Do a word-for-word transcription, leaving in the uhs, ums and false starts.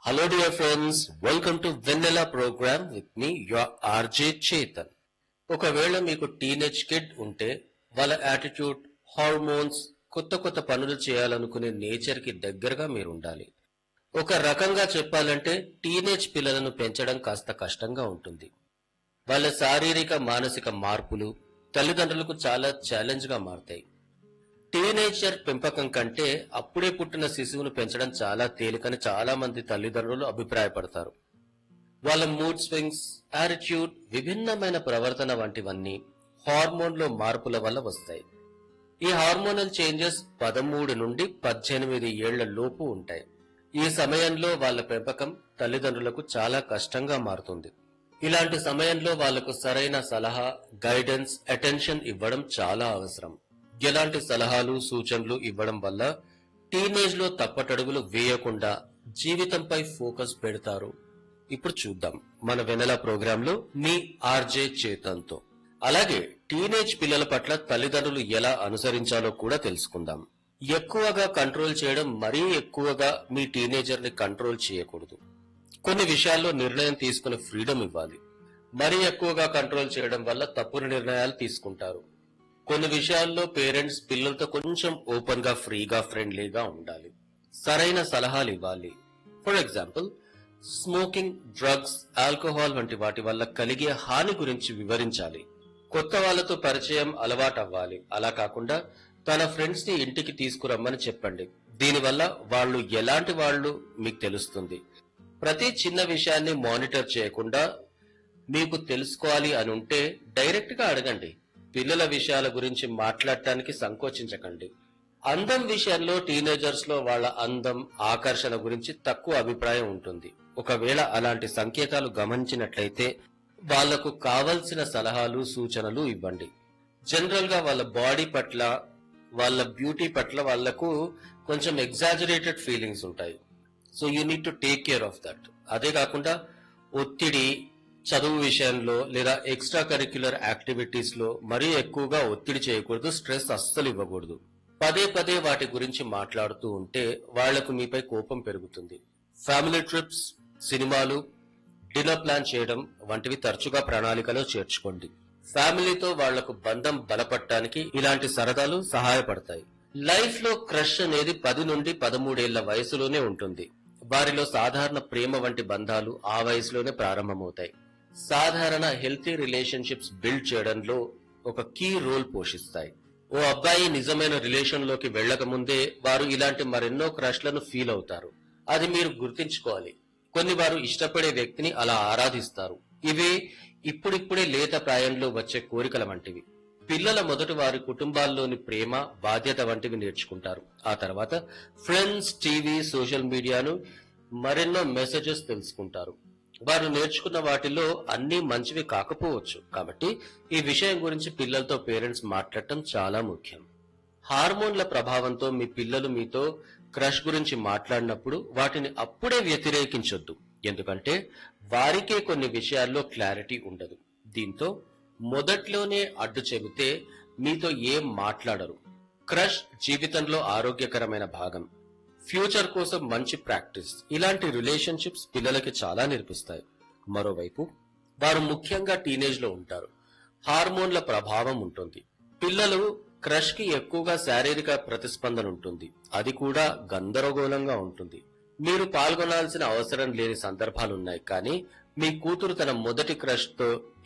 Hello dear friends, welcome to Vanilla program with me, your R J Chetan. ఒకవేళ మీకు teenage kid ఉంటే వాళ్ళ attitude, hormones, కొత్త కొత్త పనులు చేయాలనుకునే నేచర్ కి దగ్గరగా మీరు ఉండాలి. ఒక రకంగా చెప్పాలంటే టీనేజ్ పిల్లలను పెంచడం కాస్త కష్టంగా ఉంటుంది. వాళ్ళ శారీరక మానసిక మార్పులు తల్లిదండ్రులకు చాలా ఛాలెంజ్ గా మారతాయి. టీనేజర్ పెంపకం కంటే అప్పుడే పుట్టిన శిశువును పెంచడం చాలా తేలికని చాలా మంది తల్లిదండ్రులు అభిప్రాయపడతారు. వాళ్ళ మూడ్ స్వింగ్స్, యాటిట్యూడ్, విభిన్నమైన ప్రవర్తన వంటివన్నీ హార్మోన్లో మార్పుల వల్ల వస్తాయి. ఈ హార్మోనల్ చేంజెస్ పదమూడు నుండి పద్దెనిమిది ఏళ్ల లోపు ఉంటాయి. ఈ సమయంలో వాళ్ళ పెంపకం తల్లిదండ్రులకు చాలా కష్టంగా మారుతుంది. ఇలాంటి సమయంలో వాళ్లకు సరైన సలహా, గైడెన్స్, అటెన్షన్ ఇవ్వడం చాలా అవసరం. ఎలాంటి సలహాలు, సూచనలు ఇవ్వడం వల్ల టీనేజ్ లో తప్పటడుగులు వేయకుండా జీవితంపై ఫోకస్ పెడతారు? ఇప్పుడు చూద్దాం మన వెనెల ప్రోగ్రామ్ లో మీ ఆర్జే చేతన్తో. అలాగే టీనేజ్ పిల్లల పట్ల తల్లిదండ్రులు ఎలా అనుసరించాలో కూడా తెలుసుకుందాం. ఎక్కువగా కంట్రోల్ చేయడం, మరీ ఎక్కువగా మీ టీనేజర్ ని కంట్రోల్ చేయకూడదు. కొన్ని విషయాల్లో నిర్ణయం తీసుకునే ఫ్రీడమ్ ఇవ్వాలి. మరీ ఎక్కువగా కంట్రోల్ చేయడం వల్ల తప్పుడు నిర్ణయాలు తీసుకుంటారు. కొన్ని విషయాల్లో పేరెంట్స్ పిల్లలతో కొంచెం ఓపెన్ గా, ఫ్రీగా, ఫ్రెండ్లీగా ఉండాలి. సరైన సలహాలు ఇవ్వాలి. For example, smoking, drugs, alcohol వంటి వాటి వల్ల కలిగే హాని గురించి వివరించాలి. కొత్త వాళ్లతో పరిచయం అలవాటు అవ్వాలి. అలా కాకుండా తన ఫ్రెండ్స్ ని ఇంటికి తీసుకురమ్మని చెప్పండి. దీనివల్ల వాళ్ళు ఎలాంటి వాళ్ళు మీకు తెలుస్తుంది. ప్రతి చిన్న విషయాన్ని మానిటర్ చేయకుండా మీకు తెలుసుకోవాలి అని ఉంటే డైరెక్ట్ గా అడగండి. పిల్లల విషయాల గురించి మాట్లాడటానికి సంకోచించకండి. అందం విషయంలో టీనేజర్స్ లో వాళ్ళ అందం, ఆకర్షణ గురించి తక్కువ అభిప్రాయం ఉంటుంది. ఒకవేళ అలాంటి సంకేతాలు గమనించినట్లయితే వాళ్లకు కావలసిన సలహాలు, సూచనలు ఇవ్వండి. జనరల్ గా వాళ్ళ బాడీ పట్ల, వాళ్ళ బ్యూటీ పట్ల వాళ్లకు కొంచెం ఎగ్జాజరేటెడ్ ఫీలింగ్స్ ఉంటాయి. So you need to take care of that. అదే కాకుండా ఒత్తిడి, చదువు విషయంలో లేదా ఎక్స్ట్రా కరిక్యులర్ యాక్టివిటీస్ లో మరీ ఎక్కువగా ఒత్తిడి చేయకూడదు. స్ట్రెస్ అస్సలు ఇవ్వకూడదు. పదే పదే వాటి గురించి మాట్లాడుతూ ఉంటే వాళ్లకు మీపై కోపం పెరుగుతుంది. ఫ్యామిలీ ట్రిప్స్, సినిమాలు, డిన్నర్ ప్లాన్ చేయడం వంటివి తరచుగా ప్రణాళికలో చేర్చుకోండి. ఫ్యామిలీతో వాళ్లకు బంధం బలపడటానికి ఇలాంటి సరదాలు సహాయపడతాయి. లైఫ్ లో క్రష్ అనేది పది నుండి పదమూడేళ్ల వయసులోనే ఉంటుంది. వారిలో సాధారణ ప్రేమ వంటి బంధాలు ఆ వయసులోనే ప్రారంభమవుతాయి. సాధారణ హెల్తీ రిలేషన్షిప్స్ బిల్డ్ చేయడంలో ఒక కీ రోల్ పోషిస్తాయి. ఓ అబ్బాయి నిజమైన రిలేషన్ లోకి వెళ్లక ముందే వారు ఇలాంటి మరెన్నో క్రష్లను ఫీల్ అవుతారు. అది మీరు గుర్తించుకోవాలి. కొన్ని వారు ఇష్టపడే వ్యక్తిని అలా ఆరాధిస్తారు. ఇవే ఇప్పుడిప్పుడే లేత ప్రాయంలో వచ్చే కోరికల వంటివి. పిల్లల మొదటి వారి కుటుంబాల్లోని ప్రేమ, బాధ్యత వంటివి నేర్చుకుంటారు. ఆ తర్వాత ఫ్రెండ్స్, టీవీ, సోషల్ మీడియాను మరెన్నో మెసేజెస్ తెలుసుకుంటారు. వారు నేర్చుకున్న వాటిలో అన్ని మంచివి కాకపోవచ్చు. కాబట్టి ఈ విషయం గురించి పిల్లలతో పేరెంట్స్ మాట్లాడటం చాలా ముఖ్యం. హార్మోన్ల ప్రభావంతో మీ పిల్లలు మీతో క్రష్ గురించి మాట్లాడినప్పుడు వాటిని అప్పుడే వ్యతిరేకించొద్దు. ఎందుకంటే వారికే కొన్ని విషయాల్లో క్లారిటీ ఉండదు. దీంతో మొదట్లోనే అడ్డు చెబితే మీతో ఏం మాట్లాడరు. క్రష్ జీవితంలో ఆరోగ్యకరమైన భాగం. ఫ్యూచర్ కోసం మంచి ప్రాక్టీస్. ఇలాంటి రిలేషన్షిప్స్ పిల్లలకి చాలా నేర్పిస్తాయి. మరోవైపు వారు ముఖ్యంగా టీనేజ్ లో ఉంటారు. హార్మోన్ల ప్రభావం ఉంటుంది. పిల్లలు క్రష్ కి ఎక్కువగా శారీరక ప్రతిస్పందన ఉంటుంది. అది కూడా గందరగోళంగా ఉంటుంది. మీరు పాల్గొనాల్సిన అవసరం లేని సందర్భాలున్నాయి. కానీ మీ కూతురు తన మొదటి క్రష్ తో